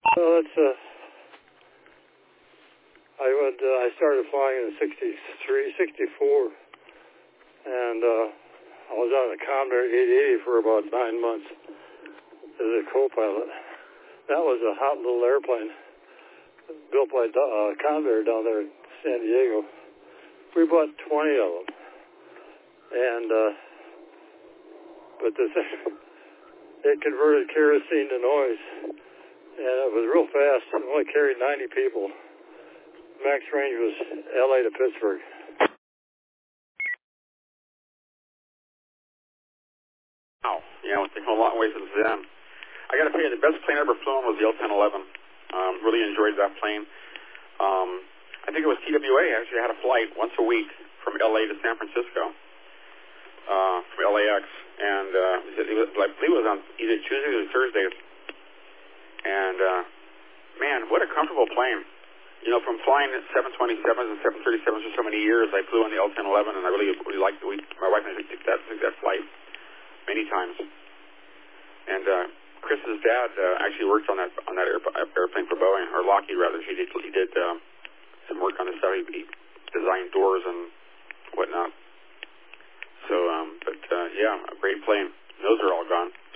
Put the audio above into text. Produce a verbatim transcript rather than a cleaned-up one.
Well, it's uh, I went. Uh, I started flying in sixty-three, sixty-four, and uh, I was on the Commodore eight eighty for about nine months as a co-pilot. That was a hot little airplane built by uh, Commodore down there in San Diego. We bought twenty of them, and uh, but the thing, it converted kerosene to noise, and it was real fast. It only carried ninety people. Max range was L A to Pittsburgh. Wow, yeah, it's taken a long way since then. I got to tell you, the best plane I ever flown was the L ten eleven. Um, really enjoyed that plane. Um, I think it was T W A actually had a flight once a week from L A to San Francisco, uh, from L A X, and uh, it was, I believe it was on either Tuesdays or Thursdays. And uh, man, what a comfortable plane! You know, from flying seven twenty-sevens and seven thirty-sevens for so many years, I flew on the L ten eleven, and I really, really liked it. We, my wife and I took that, took that flight many times. And uh, Chris's dad uh, actually worked on that on that air, airplane for Boeing, or Lockheed rather. He did he did um, some work on the stuff. He designed doors and whatnot. So, um, but uh, yeah, a great plane. Those are all gone.